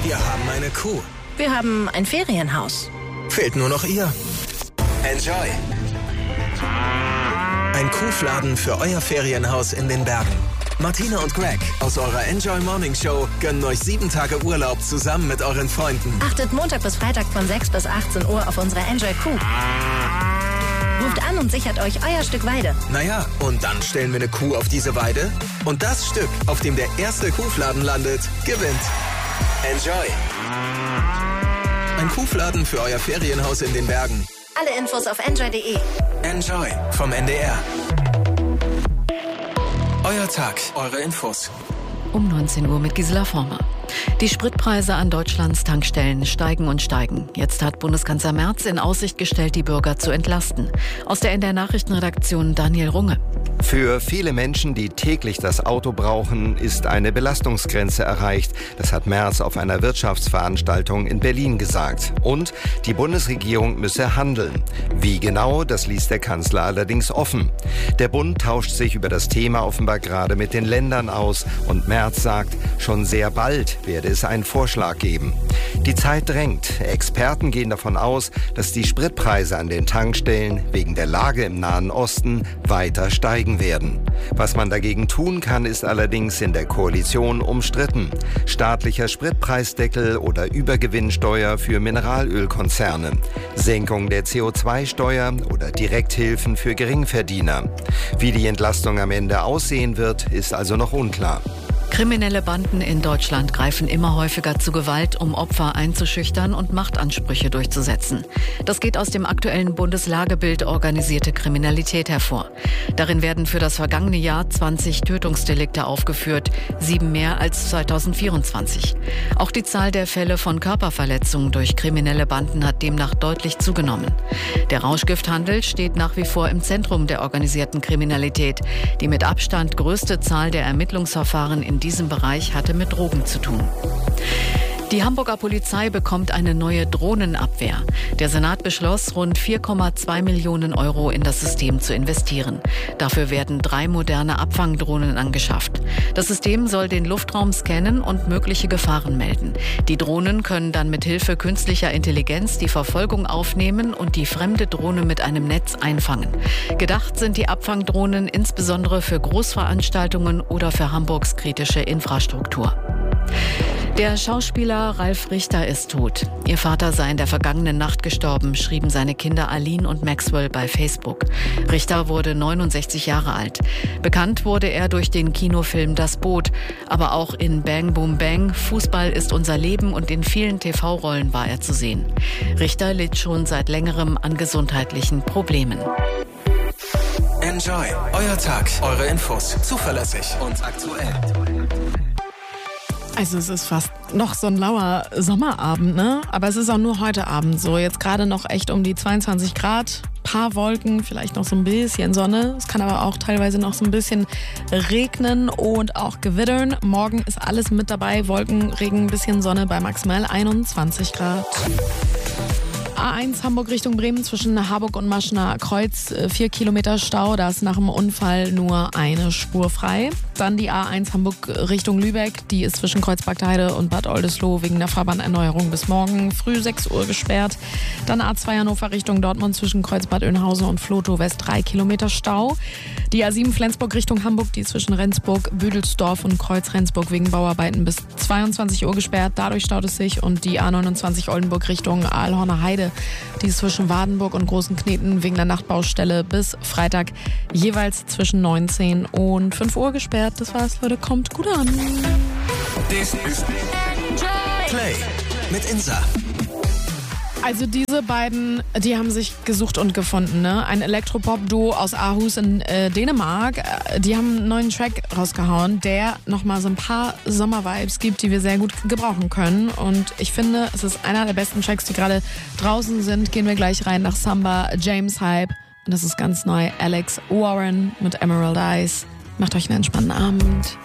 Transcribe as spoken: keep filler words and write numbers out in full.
Wir haben eine Kuh. Wir haben ein Ferienhaus. Fehlt nur noch ihr. Enjoy. Ein Kuhfladen für euer Ferienhaus in den Bergen. Martina und Greg aus eurer Enjoy Morning Show gönnen euch sieben Tage Urlaub zusammen mit euren Freunden. Achtet Montag bis Freitag von sechs bis achtzehn Uhr auf unsere Enjoy Kuh. Ruft an und sichert euch euer Stück Weide. Naja, und dann stellen wir eine Kuh auf diese Weide. Und das Stück, auf dem der erste Kuhfladen landet, gewinnt. Enjoy. Ein Kuhfladen für euer Ferienhaus in den Bergen. Alle Infos auf enjoy punkt de. Enjoy vom N D R. Euer Tag, eure Infos. Um neunzehn Uhr mit Gisela Former. Die Spritpreise an Deutschlands Tankstellen steigen und steigen. Jetzt hat Bundeskanzler Merz in Aussicht gestellt, die Bürger zu entlasten. Aus der N D R-Nachrichtenredaktion Daniel Runge. Für viele Menschen, die täglich das Auto brauchen, ist eine Belastungsgrenze erreicht. Das hat Merz auf einer Wirtschaftsveranstaltung in Berlin gesagt. Und die Bundesregierung müsse handeln. Wie genau, das ließ der Kanzler allerdings offen. Der Bund tauscht sich über das Thema offenbar gerade mit den Ländern aus. Und Merz sagt, schon sehr bald werde es einen Vorschlag geben. Die Zeit drängt. Experten gehen davon aus, dass die Spritpreise an den Tankstellen wegen der Lage im Nahen Osten weiter steigen werden. Was man dagegen tun kann, ist allerdings in der Koalition umstritten. Staatlicher Spritpreisdeckel oder Übergewinnsteuer für Mineralölkonzerne, Senkung der C O zwei Steuer oder Direkthilfen für Geringverdiener. Wie die Entlastung am Ende aussehen wird, ist also noch unklar. Kriminelle Banden in Deutschland greifen immer häufiger zu Gewalt, um Opfer einzuschüchtern und Machtansprüche durchzusetzen. Das geht aus dem aktuellen Bundeslagebild Organisierte Kriminalität hervor. Darin werden für das vergangene Jahr zwanzig Tötungsdelikte aufgeführt, sieben mehr als zweitausendvierundzwanzig. Auch die Zahl der Fälle von Körperverletzungen durch kriminelle Banden hat demnach deutlich zugenommen. Der Rauschgifthandel steht nach wie vor im Zentrum der organisierten Kriminalität. Die mit Abstand größte Zahl der Ermittlungsverfahren in diesem Bereich hatte mit Drogen zu tun. Die Hamburger Polizei bekommt eine neue Drohnenabwehr. Der Senat beschloss, rund vier Komma zwei Millionen Euro in das System zu investieren. Dafür werden drei moderne Abfangdrohnen angeschafft. Das System soll den Luftraum scannen und mögliche Gefahren melden. Die Drohnen können dann mit Hilfe künstlicher Intelligenz die Verfolgung aufnehmen und die fremde Drohne mit einem Netz einfangen. Gedacht sind die Abfangdrohnen insbesondere für Großveranstaltungen oder für Hamburgs kritische Infrastruktur. Der Schauspieler Ralf Richter ist tot. Ihr Vater sei in der vergangenen Nacht gestorben, schrieben seine Kinder Aline und Maxwell bei Facebook. Richter wurde neunundsechzig Jahre alt. Bekannt wurde er durch den Kinofilm Das Boot, aber auch in Bang Boom Bang, Fußball ist unser Leben und in vielen T V-Rollen war er zu sehen. Richter litt schon seit längerem an gesundheitlichen Problemen. Enjoy. Euer Tag, eure Infos. Zuverlässig und aktuell. Also es ist fast noch so ein lauer Sommerabend, ne? Aber es ist auch nur heute Abend so. Jetzt gerade noch echt um die zweiundzwanzig Grad, paar Wolken, vielleicht noch so ein bisschen Sonne. Es kann aber auch teilweise noch so ein bisschen regnen und auch gewittern. Morgen ist alles mit dabei, Wolken, Regen, ein bisschen Sonne bei maximal einundzwanzig Grad. A eins Hamburg Richtung Bremen zwischen Harburg und Maschner Kreuz, vier Kilometer Stau, da ist nach dem Unfall nur eine Spur frei. Dann die A eins Hamburg Richtung Lübeck, die ist zwischen Kreuzbergheide und Bad Oldesloe wegen der Fahrbahnerneuerung bis morgen früh sechs Uhr gesperrt. Dann A zwei Hannover Richtung Dortmund zwischen Kreuzbad Oeynhausen und Flotow West, drei Kilometer Stau. Die A sieben Flensburg Richtung Hamburg, die ist zwischen Rendsburg, Büdelsdorf und Kreuz-Rendsburg wegen Bauarbeiten bis zweiundzwanzig Uhr gesperrt, dadurch staut es sich. Und die A neunundzwanzig Oldenburg Richtung Aalhorner Heide, die ist zwischen Wadenburg und Großenkneten wegen der Nachtbaustelle bis Freitag jeweils zwischen neunzehn und fünf Uhr gesperrt. Das war's, Leute, kommt gut an. This is Play mit Insa. Also diese beiden, die haben sich gesucht und gefunden, ne? Ein Elektropop-Duo aus Aarhus in äh, Dänemark. Die haben einen neuen Track rausgehauen, der nochmal so ein paar Sommer-Vibes gibt, die wir sehr gut gebrauchen können. Und ich finde, es ist einer der besten Tracks, die gerade draußen sind. Gehen wir gleich rein nach Samba, James Hype. Und das ist ganz neu, Alex Warren mit Emerald Eyes. Macht euch einen entspannten Abend.